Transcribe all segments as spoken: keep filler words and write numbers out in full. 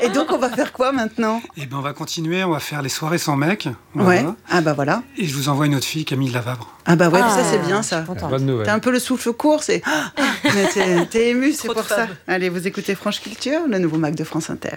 Et donc, on va faire quoi maintenant ? Eh ben, on va continuer, on va faire les soirées sans mec. Ouais, ah bah voilà. Et je vous envoie une autre fille, Camille Lavabre. Ah bah ouais, Ah, ça c'est bien ça. Bonne nouvelle. T'as un peu le souffle court, c'est... Ah, mais t'es, t'es ému, c'est Trop pour de ça. fab. Allez, vous écoutez Franche Culture, le nouveau Mac de France Inter.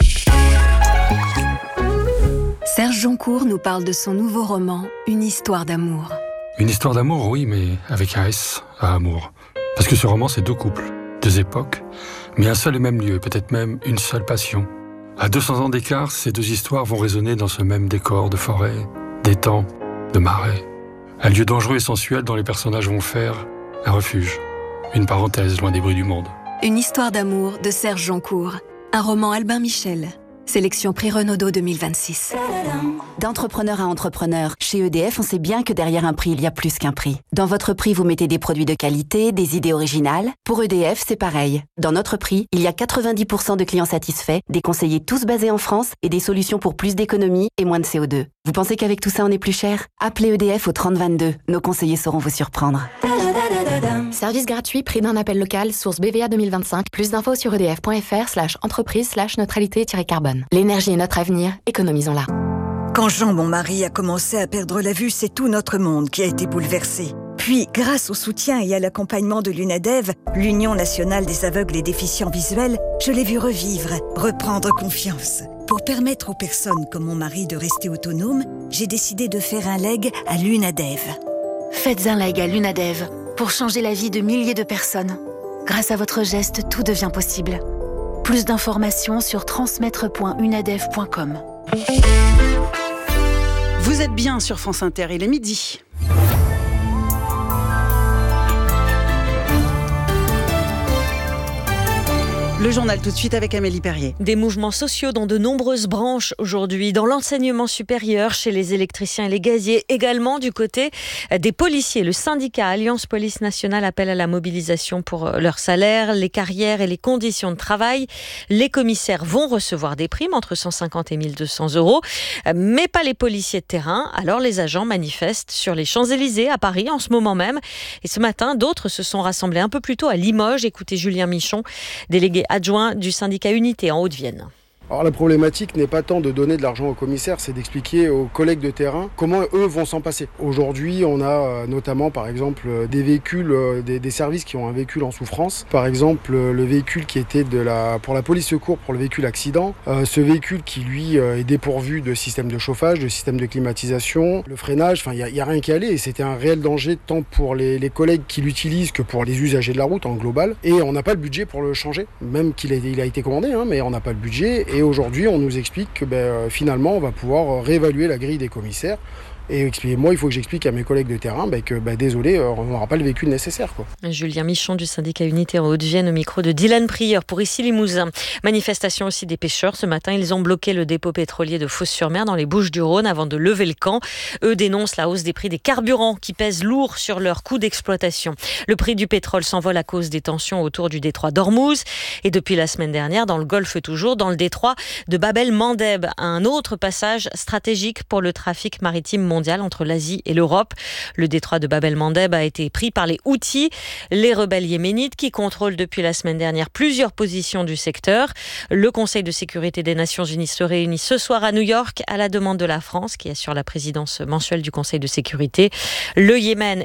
Serge Joncour nous parle de son nouveau roman, Une histoire d'amour. Une histoire d'amour, oui, mais avec un S à amour. Parce que ce roman, c'est deux couples, deux époques, mais un seul et même lieu, peut-être même une seule passion. À deux cents ans d'écart, ces deux histoires vont résonner dans ce même décor de forêt, d'étang, de marais. Un lieu dangereux et sensuel dont les personnages vont faire un refuge, une parenthèse loin des bruits du monde. Une histoire d'amour de Serge Joncour. Un roman Albin Michel. Sélection Prix Renaudot deux mille vingt-six. D'entrepreneur à entrepreneur, chez E D F, on sait bien que derrière un prix, il y a plus qu'un prix. Dans votre prix, vous mettez des produits de qualité, des idées originales. Pour E D F, c'est pareil. Dans notre prix, il y a quatre-vingt-dix pour cent de clients satisfaits, des conseillers tous basés en France et des solutions pour plus d'économie et moins de C O deux. Vous pensez qu'avec tout ça, on est plus cher ? Appelez E D F au trente vingt-deux. Nos conseillers sauront vous surprendre. Service gratuit, prix d'un appel local, source B V A deux mille vingt-cinq. Plus d'infos sur edf.fr slash entreprise slash neutralité-carbone. L'énergie est notre avenir, économisons-la. Quand Jean, mon mari, a commencé à perdre la vue, c'est tout notre monde qui a été bouleversé. Puis, grâce au soutien et à l'accompagnement de l'UNADEV, l'Union nationale des aveugles et déficients visuels, je l'ai vu revivre, reprendre confiance. Pour permettre aux personnes comme mon mari de rester autonomes, j'ai décidé de faire un leg à l'UNADEV. Faites un leg à l'UNADEV pour changer la vie de milliers de personnes. Grâce à votre geste, tout devient possible. Plus d'informations sur transmettre point unadev point com. Vous êtes bien sur France Inter, il est midi. Le journal tout de suite avec Amélie Perrier. Des mouvements sociaux dans de nombreuses branches aujourd'hui, dans l'enseignement supérieur, chez les électriciens et les gaziers, également du côté des policiers. Le syndicat Alliance Police Nationale appelle à la mobilisation pour leur salaire, les carrières et les conditions de travail. Les commissaires vont recevoir des primes entre cent cinquante et mille deux cents euros, mais pas les policiers de terrain. Alors les agents manifestent sur les Champs-Élysées à Paris en ce moment même. Et ce matin, d'autres se sont rassemblés un peu plus tôt à Limoges. Écoutez Julien Michon, délégué adjoint du syndicat Unité en Haute-Vienne. Alors la problématique n'est pas tant de donner de l'argent aux commissaires, c'est d'expliquer aux collègues de terrain comment eux vont s'en passer. Aujourd'hui, on a notamment par exemple des véhicules, des, des services qui ont un véhicule en souffrance. Par exemple, le véhicule qui était de la, pour la police secours pour le véhicule accident. Euh, ce véhicule qui lui est dépourvu de système de chauffage, de système de climatisation, le freinage, enfin il n'y a, a rien qui allait. Et c'était un réel danger tant pour les, les collègues qui l'utilisent que pour les usagers de la route en global. Et on n'a pas le budget pour le changer, même qu'il a, il a été commandé, hein, mais on n'a pas le budget. Et Et aujourd'hui, on nous explique que ben, finalement, on va pouvoir réévaluer la grille des commissaires. Et expliquez-moi, il faut que j'explique à mes collègues de terrain ben, que, ben, désolé, on n'aura pas le véhicule nécessaire, quoi. Julien Michon du syndicat Unité en Haute-Vienne au micro de Dylan Prieur pour Ici Limousin. Manifestation aussi des pêcheurs. Ce matin, ils ont bloqué le dépôt pétrolier de Fos-sur-Mer dans les Bouches-du-Rhône avant de lever le camp. Eux dénoncent la hausse des prix des carburants qui pèsent lourd sur leur coût d'exploitation. Le prix du pétrole s'envole à cause des tensions autour du détroit d'Ormuz. Et depuis la semaine dernière, dans le Golfe toujours, dans le détroit de Bab el-Mandeb, un autre passage stratégique pour le trafic maritime mondial entre l'Asie et l'Europe. Le détroit de Bab el-Mandeb a été pris par les Houthis, les rebelles yéménites qui contrôlent depuis la semaine dernière plusieurs positions du secteur. Le Conseil de sécurité des Nations Unies se réunit ce soir à New York à la demande de la France qui assure la présidence mensuelle du Conseil de sécurité. Le Yémen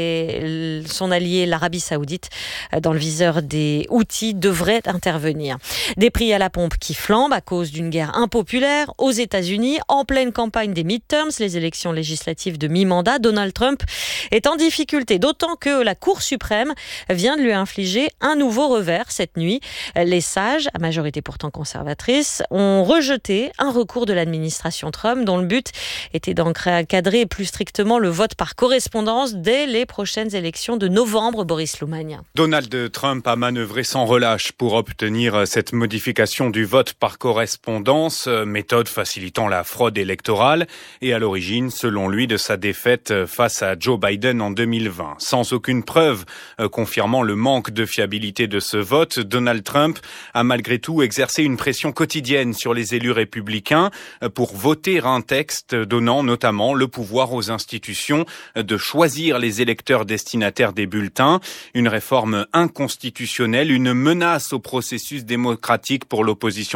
et son allié l'Arabie Saoudite dans le viseur des Houthis devraient intervenir. Des prix à la pompe qui flambent à cause d'une guerre impopulaire aux États-Unis en pleine campagne des midterms, les élections législatives de mi-mandat. Donald Trump est en difficulté, d'autant que la Cour suprême vient de lui infliger un nouveau revers cette nuit. Les sages, à majorité pourtant conservatrice, ont rejeté un recours de l'administration Trump dont le but était d'encadrer plus strictement le vote par correspondance dès les prochaines élections de novembre. Boris Loumagne. Donald Trump a manœuvré sans relâche pour obtenir cette modification du vote par correspondance, méthode facilitant la fraude électorale et à l'origine, selon lui, de sa défaite face à Joe Biden en deux mille vingt. Sans aucune preuve euh, confirmant le manque de fiabilité de ce vote, Donald Trump a malgré tout exercé une pression quotidienne sur les élus républicains euh, pour voter un texte donnant notamment le pouvoir aux institutions euh, de choisir les électeurs destinataires des bulletins. Une réforme inconstitutionnelle, une menace au processus démocratique pour l'opposition